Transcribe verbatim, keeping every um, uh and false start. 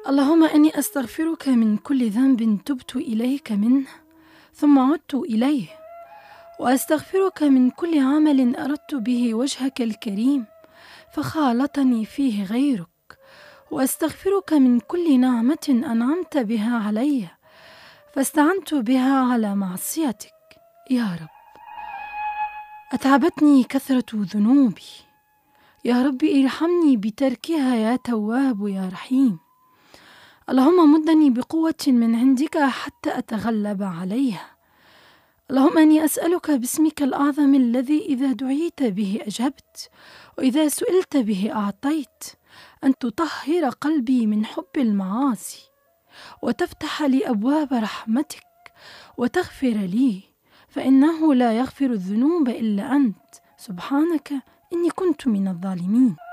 اللهم إني أستغفرك من كل ذنب تبت إليك منه ثم عدت إليه، وأستغفرك من كل عمل أردت به وجهك الكريم فخالطني فيه غيرك، وأستغفرك من كل نعمة أنعمت بها علي فاستعنت بها على معصيتك. يا رب، أتعبتني كثرة ذنوبي، يا رب ارحمني بتركها يا تواب يا رحيم. اللهم مدني بقوة من عندك حتى أتغلب عليها. اللهم أني أسألك باسمك الأعظم الذي إذا دعيت به أجبت وإذا سئلت به أعطيت، أن تطهر قلبي من حب المعاصي وتفتح لي أبواب رحمتك وتغفر لي، فإنه لا يغفر الذنوب إلا أنت، سبحانك إني كنت من الظالمين.